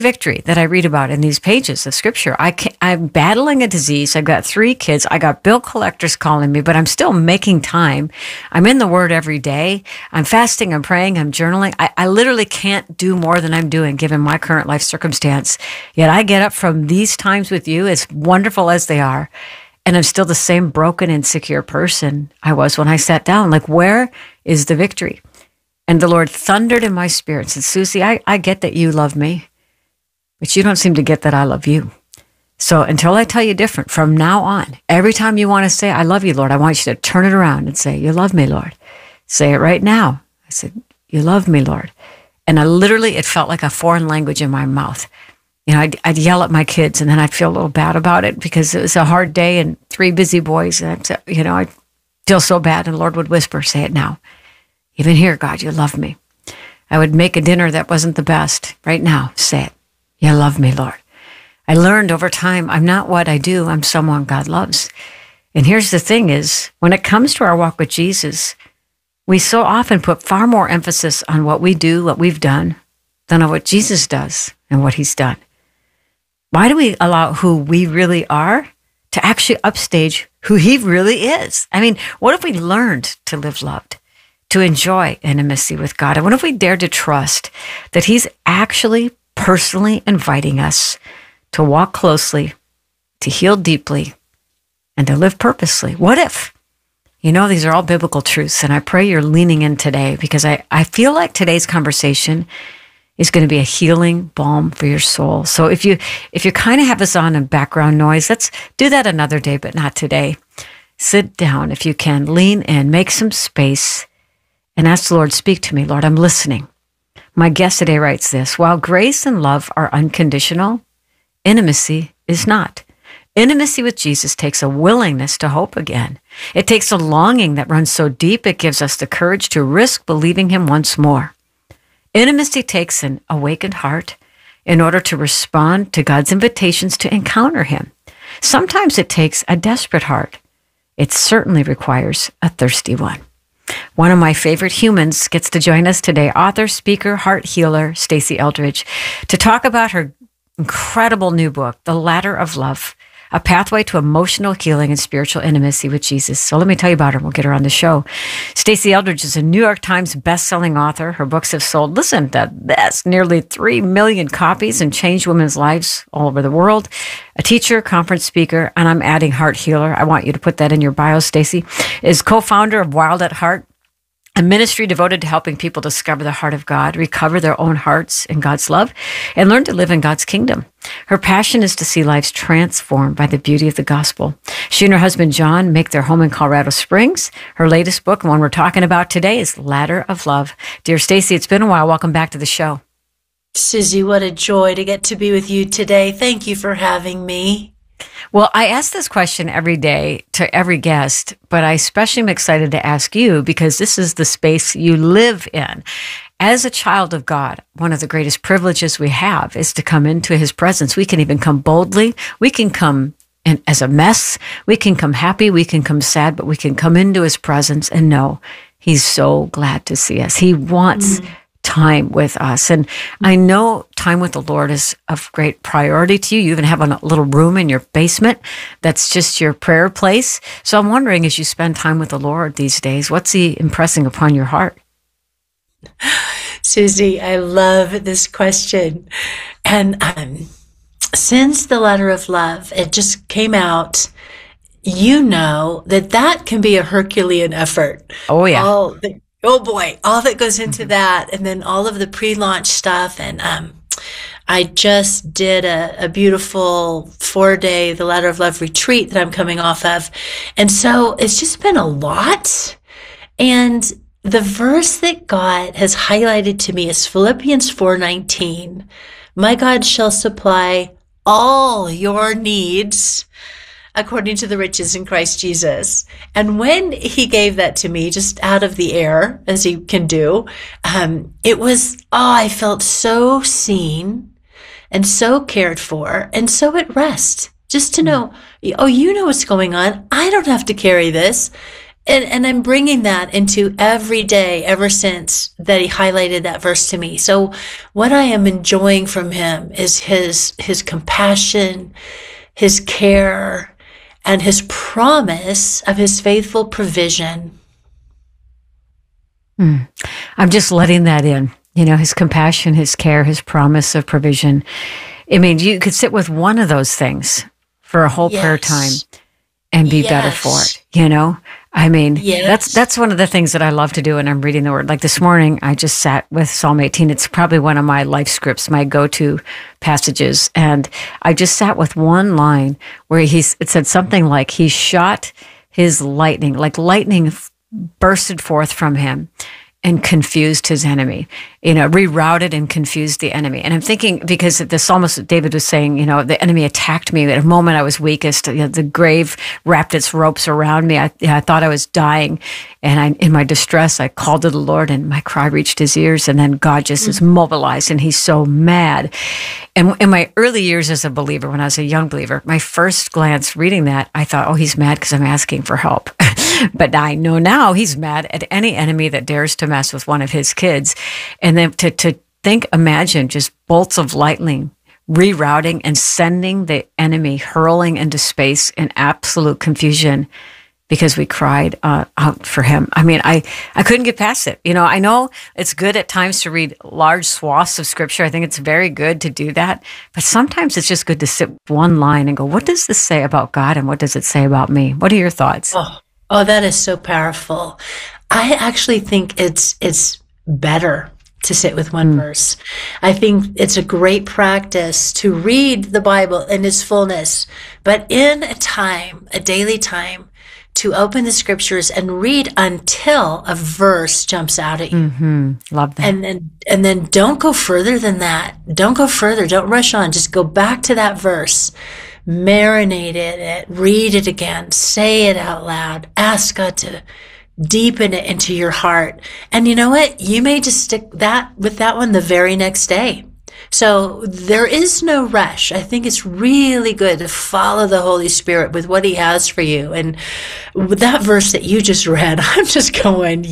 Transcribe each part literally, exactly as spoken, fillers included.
victory that I read about in these pages of scripture. I can, I'm battling a disease. I've got three kids. I got bill collectors calling me, but I'm still making time. I'm in the Word every day. I'm fasting. I'm praying. I'm journaling. I, I literally can't do more than I'm doing given my current life circumstance. Yet I get up from these times with you, as wonderful as they are, and I'm still the same broken, insecure person I was when I sat down. Like, where is the victory? And the Lord thundered in my spirit and said, Susie, I, I get that you love me, but you don't seem to get that I love you. So until I tell you different, from now on, every time you want to say, I love you, Lord, I want you to turn it around and say, you love me, Lord. Say it right now. I said, you love me, Lord. And I literally, it felt like a foreign language in my mouth. You know, I'd, I'd yell at my kids and then I'd feel a little bad about it because it was a hard day and three busy boys. And I'd, you know, I'd feel so bad. And the Lord would whisper, say it now. Even here, God, you love me. I would make a dinner that wasn't the best. Right now, say it. You love me, Lord. I learned over time, I'm not what I do, I'm someone God loves. And here's the thing is, when it comes to our walk with Jesus, we so often put far more emphasis on what we do, what we've done, than on what Jesus does and what he's done. Why do we allow who we really are to actually upstage who he really is? I mean, what if we learned to live loved, to enjoy intimacy with God? And what if we dared to trust that he's actually personally inviting us to walk closely, to heal deeply, and to live purposely? What if? You know, these are all biblical truths, and I pray you're leaning in today because I, I feel like today's conversation is going to be a healing balm for your soul. So if you if you kind of have us on in background noise, let's do that another day, but not today. Sit down if you can, lean in, make some space, and ask the Lord, speak to me. Lord, I'm listening. My guest today writes this: while grace and love are unconditional, intimacy is not. Intimacy with Jesus takes a willingness to hope again. It takes a longing that runs so deep it gives us the courage to risk believing him once more. Intimacy takes an awakened heart in order to respond to God's invitations to encounter him. Sometimes it takes a desperate heart. It certainly requires a thirsty one. One of my favorite humans gets to join us today, author, speaker, heart healer, Stasi Eldredge, to talk about her incredible new book, The Ladder of Love, a pathway to emotional healing and spiritual intimacy with Jesus. So let me tell you about her. We'll get her on the show. Stasi Eldredge is a New York Times best-selling author. Her books have sold, listen to this, nearly three million copies and changed women's lives all over the world. A teacher, conference speaker, and I'm adding heart healer. I want you to put that in your bio, Stasi. Is co-founder of Wild at Heart, a ministry devoted to helping people discover the heart of God, recover their own hearts in God's love, and learn to live in God's kingdom. Her passion is to see lives transformed by the beauty of the gospel. She and her husband, John, make their home in Colorado Springs. Her latest book, and one we're talking about today, is Ladder of Love. Dear Stasi, it's been a while. Welcome back to the show. Susie, what a joy to get to be with you today. Thank you for having me. Well, I ask this question every day to every guest, but I especially am excited to ask you because this is the space you live in. As a child of God, one of the greatest privileges we have is to come into his presence. We can even come boldly. We can come in as a mess. We can come happy. We can come sad, but we can come into his presence and know he's so glad to see us. He wants mm-hmm. time with us. And I know time with the Lord is of great priority to you. You even have a little room in your basement that's just your prayer place. So I'm wondering, as you spend time with the Lord these days, what's he impressing upon your heart? Susie, I love this question. And um, since the Ladder of Love, it just came out, you know that that can be a Herculean effort. Oh, yeah. All the, oh, boy, all that goes into mm-hmm. that, and then all of the pre-launch stuff. And um, I just did a, a beautiful four-day The Ladder of Love retreat that I'm coming off of. And so it's just been a lot. And the verse that God has highlighted to me is Philippians four nineteen. My God shall supply all your needs according to the riches in Christ Jesus. And when he gave that to me, just out of the air, as he can do, um, it was, oh, I felt so seen and so cared for and so at rest. Just to know, oh, you know what's going on. I don't have to carry this. And, and I'm bringing that into every day ever since that he highlighted that verse to me. So what I am enjoying from him is his, his compassion, his care, and his promise of his faithful provision. Mm. I'm just letting that in. You know, his compassion, his care, his promise of provision. I mean, you could sit with one of those things for a whole Yes. prayer time and be better Yes. for it, you know? I mean, Yes. that's that's one of the things that I love to do when I'm reading the Word. Like this morning, I just sat with Psalm eighteen. It's probably one of my life scripts, my go-to passages. And I just sat with one line where he's, it said something like, he shot his lightning, like lightning f- bursted forth from him and confused his enemy, you know, rerouted and confused the enemy. And I'm thinking, because the psalmist David was saying, you know, the enemy attacked me at a moment I was weakest. You know, the grave wrapped its ropes around me. I, you know, I thought I was dying. And I, in my distress, I called to the Lord and my cry reached his ears. And then God just is mobilized and he's so mad. And in my early years as a believer, when I was a young believer, my first glance reading that, I thought, oh, he's mad because I'm asking for help. But I know now he's mad at any enemy that dares to mess with one of his kids. And then to, to think, imagine just bolts of lightning rerouting and sending the enemy hurling into space in absolute confusion because we cried uh, out for him. I mean, I, I couldn't get past it. You know, I know it's good at times to read large swaths of scripture. I think it's very good to do that. But sometimes it's just good to sit one line and go, what does this say about God and what does it say about me? What are your thoughts? Oh, oh, that is so powerful. I actually think it's it's better to sit with one mm. verse. I think it's a great practice to read the Bible in its fullness, but in a time, a daily time, to open the scriptures and read until a verse jumps out at you. Mm-hmm. Love that. And then, and then don't go further than that. Don't go further. Don't rush on. Just go back to that verse. Marinate in it. Read it again. Say it out loud. Ask God to deepen it into your heart. And you know what? You may just stick that with that one the very next day. So there is no rush. I think it's really good to follow the Holy Spirit with what he has for you. And with that verse that you just read, I'm just going,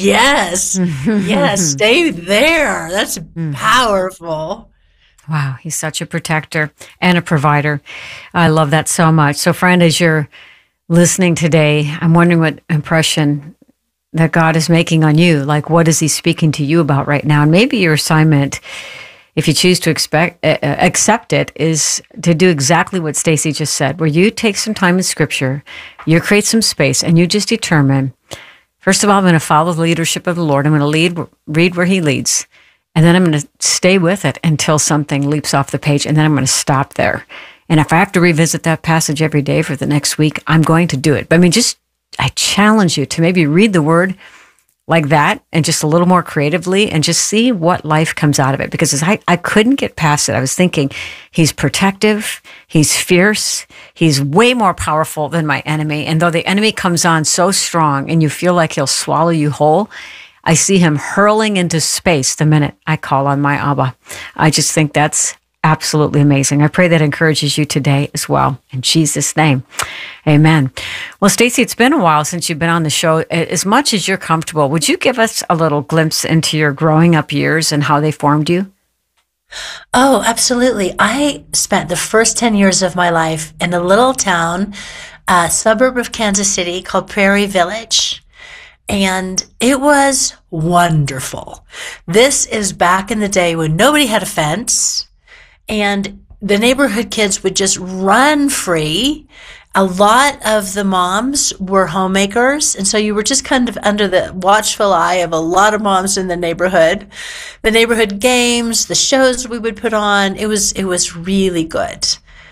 yes, yes, stay there. That's powerful. Wow, he's such a protector and a provider. I love that so much. So friend, as you're listening today, I'm wondering what impression that God is making on you. Like, what is he speaking to you about right now? And maybe your assignment, if you choose to expect, uh, accept it, is to do exactly what Stacy just said, where you take some time in Scripture, you create some space, and you just determine, first of all, I'm going to follow the leadership of the Lord. I'm going to lead, read where he leads, and then I'm going to stay with it until something leaps off the page, and then I'm going to stop there. And if I have to revisit that passage every day for the next week, I'm going to do it. But I mean, just, I challenge you to maybe read the Word like that and just a little more creatively and just see what life comes out of it. Because as I, I couldn't get past it. I was thinking, he's protective, he's fierce, he's way more powerful than my enemy. And though the enemy comes on so strong and you feel like he'll swallow you whole, I see him hurling into space the minute I call on my Abba. I just think that's absolutely amazing. I pray that encourages you today as well. In Jesus' name, amen. Well, Stacy, it's been a while since you've been on the show. As much as you're comfortable, would you give us a little glimpse into your growing up years and how they formed you? Oh, absolutely. I spent the first ten years of my life in a little town, a suburb of Kansas City called Prairie Village. And it was wonderful. This is back in the day when nobody had a fence. And the neighborhood kids would just run free. A lot of the moms were homemakers. And so you were just kind of under the watchful eye of a lot of moms in the neighborhood. The neighborhood games, the shows we would put on, it was, it was really good.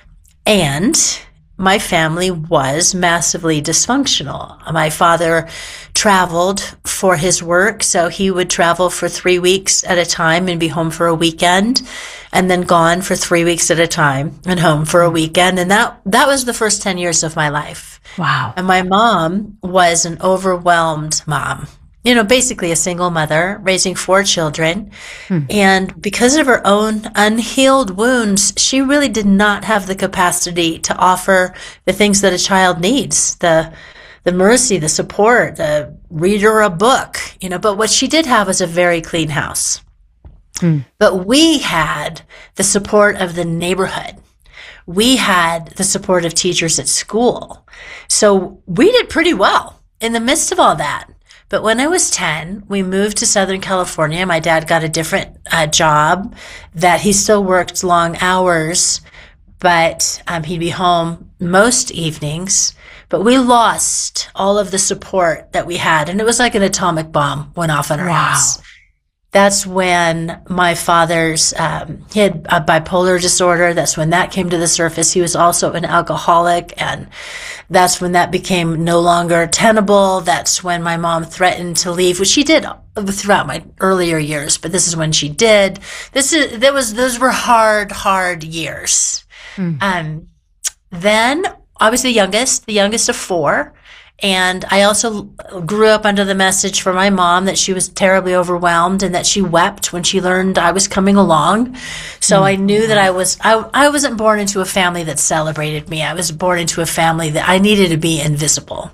And my family was massively dysfunctional. My father traveled for his work, so he would travel for three weeks at a time and be home for a weekend, and then gone for three weeks at a time and home for a weekend. And that that was the first ten years of my life. Wow. And my mom was an overwhelmed mom. You know, basically a single mother raising four children. Hmm. And because of her own unhealed wounds, she really did not have the capacity to offer the things that a child needs, the the mercy, the support, the read her a book, you know, but what she did have was a very clean house. Mm. But we had the support of the neighborhood. We had the support of teachers at school. So we did pretty well in the midst of all that. But when I was ten, we moved to Southern California. My dad got a different uh, job that he still worked long hours, but um, he'd be home most evenings. But we lost all of the support that we had. And it was like an atomic bomb went off in our wow. house. That's when my father's, um, he had a bipolar disorder. That's when that came to the surface. He was also an alcoholic, and that's when that became no longer tenable. That's when my mom threatened to leave, which she did throughout my earlier years, but this is when she did. This is, there was, those were hard, hard years. Mm. Um, then I was the youngest, the youngest of four. And I also grew up under the message from my mom that she was terribly overwhelmed and that she wept when she learned I was coming along. So mm-hmm. I knew that I was, I, I wasn't born into a family that celebrated me. I was born into a family that I needed to be invisible.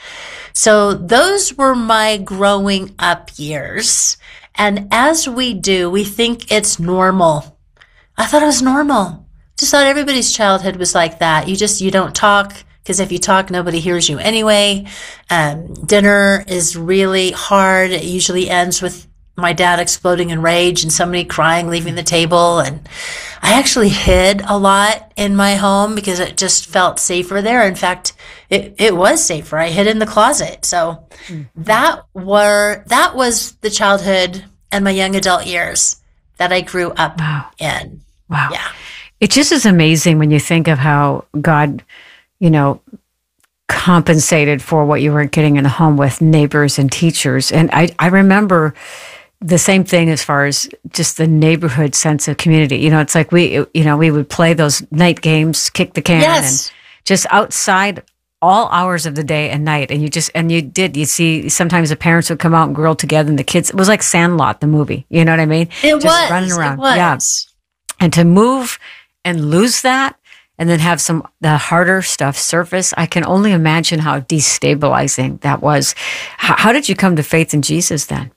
So those were my growing up years. And as we do, we think it's normal. I thought it was normal. Just thought everybody's childhood was like that. You just, you don't talk. Because if you talk, nobody hears you anyway. Um, dinner is really hard. It usually ends with my dad exploding in rage and somebody crying, leaving the table. And I actually hid a lot in my home because it just felt safer there. In fact, it, it was safer. I hid in the closet. So mm-hmm. that were, that was the childhood and my young adult years that I grew up wow. in. Wow. Yeah. It just is amazing when you think of how God, you know, compensated for what you weren't getting in the home with neighbors and teachers. And I, I remember the same thing as far as just the neighborhood sense of community. You know, it's like we, you know, we would play those night games, kick the can, yes. and just outside all hours of the day and night. And you just, and you did, you see, sometimes the parents would come out and grill together and the kids, it was like Sandlot, the movie. You know what I mean? It just was. running around. It was. Yeah. And to move and lose that, and then have some the harder stuff surface, I can only imagine how destabilizing that was. How, how did you come to faith in Jesus then?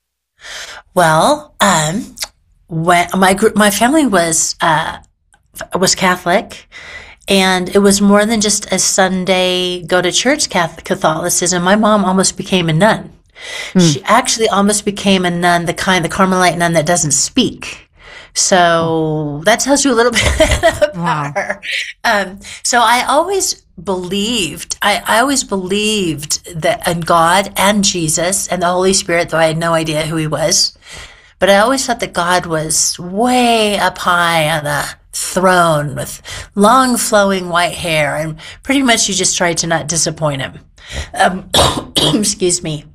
Well, um, when my group, my family was uh, was Catholic, and it was more than just a Sunday go to church Catholicism. My mom almost became a nun. Mm. She actually almost became a nun, the kind, the Carmelite nun that doesn't speak. So that tells you a little bit about wow. her. Um, so I always believed, I, I always believed that in God and Jesus and the Holy Spirit, though I had no idea who he was. But I always thought that God was way up high on a throne with long flowing white hair, and pretty much you just tried to not disappoint him. Um, excuse me.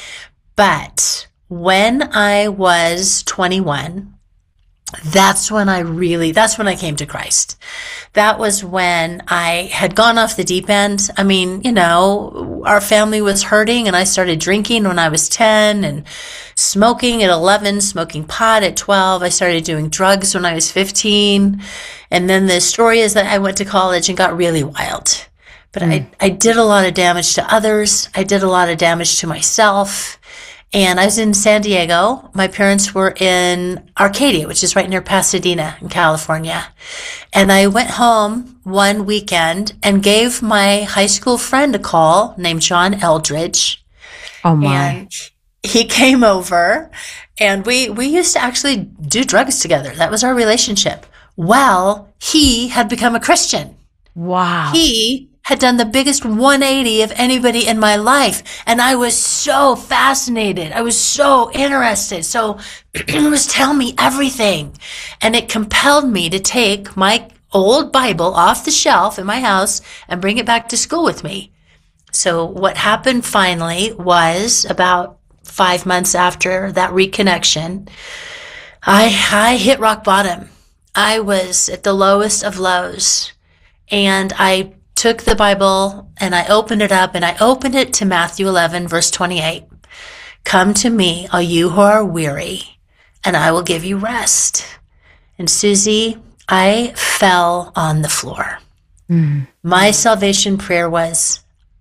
But when I was twenty-one, that's when I really, that's when I came to Christ. That was when I had gone off the deep end. I mean, you know, our family was hurting and I started drinking when I was ten and smoking at eleven, smoking pot at twelve. I started doing drugs when I was fifteen. And then the story is that I went to college and got really wild. But mm. I, I did a lot of damage to others. I did a lot of damage to myself. And I was in San Diego. My parents were in Arcadia, which is right near Pasadena in California. And I went home one weekend and gave my high school friend a call named John Eldridge. Oh my. And he came over and we, we used to actually do drugs together. That was our relationship. Well, he had become a Christian. Wow. He had done the biggest one eighty of anybody in my life. And I was so fascinated. I was so interested. So it was telling me everything. And it compelled me to take my old Bible off the shelf in my house and bring it back to school with me. So what happened finally was about five months after that reconnection, I, I hit rock bottom. I was at the lowest of lows. And I took the Bible and I opened it up and I opened it to Matthew eleven, verse twenty-eight. Come to me, all you who are weary, and I will give you rest. And Susie, I fell on the floor. Mm. My salvation prayer was,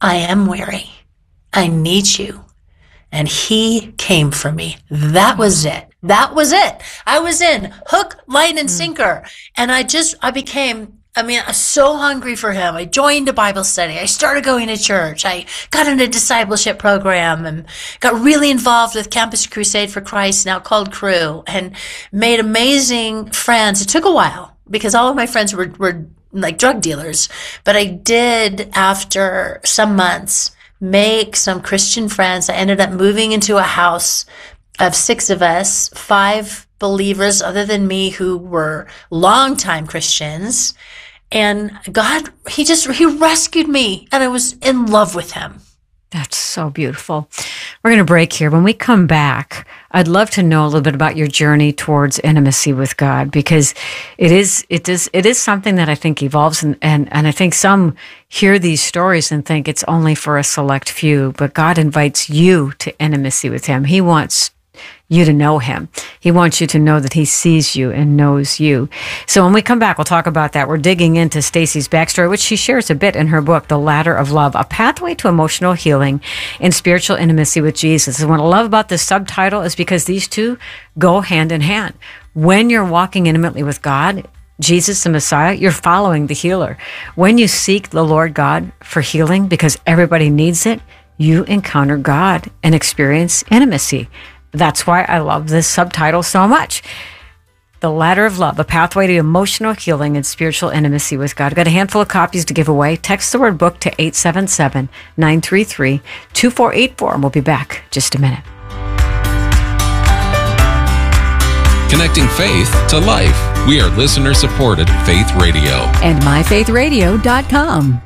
I am weary. I need you. And he came for me. That was it. That was it. I was in hook, line, and sinker. And I just, I became, I mean, I was so hungry for him. I joined a Bible study. I started going to church. I got in a discipleship program and got really involved with Campus Crusade for Christ, now called Cru, and made amazing friends. It took a while because all of my friends were, were like drug dealers. But I did, after some months, make some Christian friends. I ended up moving into a house of six of us, five believers other than me who were longtime Christians. And God, he just, he rescued me, and I was in love with him. That's so beautiful. We're going to break here. When we come back, I'd love to know a little bit about your journey towards intimacy with God, because it is it is it is something that I think evolves, and and, and I think some hear these stories and think it's only for a select few, but God invites you to intimacy with him. He wants you to know him. He wants you to know that he sees you and knows you. So when we come back, we'll talk about that. We're digging into Stacy's backstory, which she shares a bit in her book, The Ladder of Love, A Pathway to Emotional Healing and Spiritual Intimacy with Jesus. And what I love about this subtitle is because these two go hand in hand. When you're walking intimately with God, Jesus the Messiah, you're following the healer. When you seek the Lord God for healing, because everybody needs it, you encounter God and experience intimacy. That's why I love this subtitle so much. The Ladder of Love, A Pathway to Emotional Healing and Spiritual Intimacy with God. I've got a handful of copies to give away. Text the word book to eight seven seven, nine three three, two four eight four, and we'll be back in just a minute. Connecting faith to life. We are listener-supported Faith Radio. And my faith radio dot com.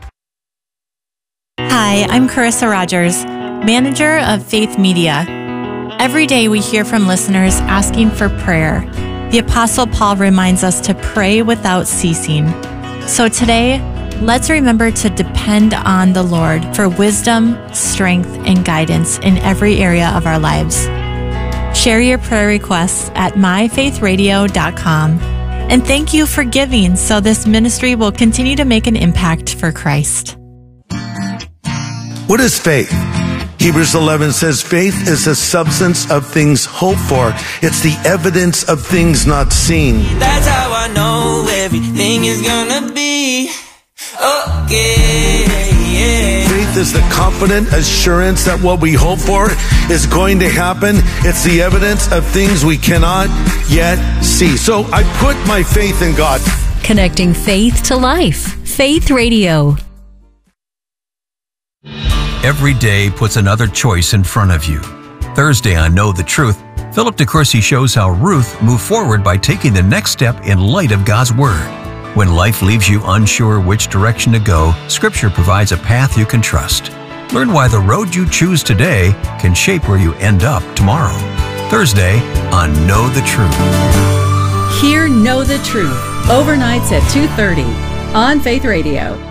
Hi, I'm Carissa Rogers, manager of Faith Media. Every day we hear from listeners asking for prayer. The Apostle Paul reminds us to pray without ceasing. So today, let's remember to depend on the Lord for wisdom, strength, and guidance in every area of our lives. Share your prayer requests at my faith radio dot com. And thank you for giving so this ministry will continue to make an impact for Christ. What is faith? Hebrews eleven says, faith is the substance of things hoped for. It's the evidence of things not seen. That's how I know everything is gonna be okay. Yeah. Faith is the confident assurance that what we hope for is going to happen. It's the evidence of things we cannot yet see. So I put my faith in God. Connecting faith to life. Faith Radio. Every day puts another choice in front of you. Thursday on Know the Truth, Philip DeCourcy shows how Ruth moved forward by taking the next step in light of God's Word. When life leaves you unsure which direction to go, Scripture provides a path you can trust. Learn why the road you choose today can shape where you end up tomorrow. Thursday on Know the Truth. Hear Know the Truth, overnights at two thirty on Faith Radio.